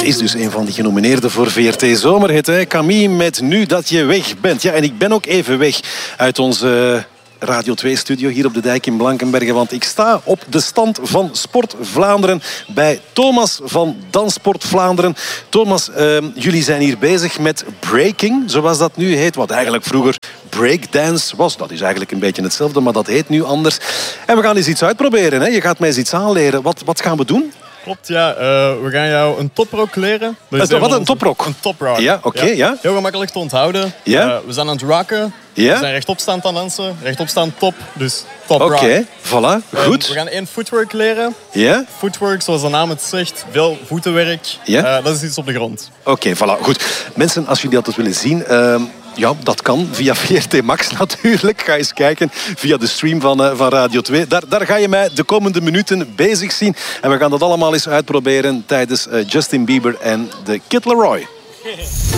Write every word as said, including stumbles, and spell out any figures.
is dus een van die genomineerden voor V R T Zomerhit. Hè? Camille met Nu dat je weg bent. Ja, en ik ben ook even weg uit onze Radio twee-studio hier op de Dijk in Blankenberge. Want ik sta op de stand van Sport Vlaanderen bij Thomas van Danssport Vlaanderen. Thomas, uh, jullie zijn hier bezig met breaking, zoals dat nu heet. Wat eigenlijk vroeger breakdance was. Dat is eigenlijk een beetje hetzelfde, maar dat heet nu anders. En we gaan eens iets uitproberen. Hè? Je gaat mij eens iets aanleren. Wat, wat gaan we doen? Klopt, ja. Uh, we gaan jou een toprok leren. Dus wat, een toprok? Een toprok. Ja, oké, okay, ja. ja. Heel gemakkelijk te onthouden. Ja. Uh, we zijn aan het rocken. Ja. We zijn rechtopstaand aan dansen. Rechtopstaand top, dus top rock. Oké, okay, voilà, goed. Um, we gaan één footwork leren. Ja. Footwork, zoals de naam het zegt, veel voetenwerk. Ja. Uh, dat is iets op de grond. Oké, okay, voilà, goed. Mensen, als jullie dat dus willen zien... Uh... Ja, dat kan via V R T Max natuurlijk. Ga eens kijken via de stream van, uh, van Radio twee. Daar, daar ga je mij de komende minuten bezig zien. En we gaan dat allemaal eens uitproberen tijdens uh, Justin Bieber en de Kid Laroi.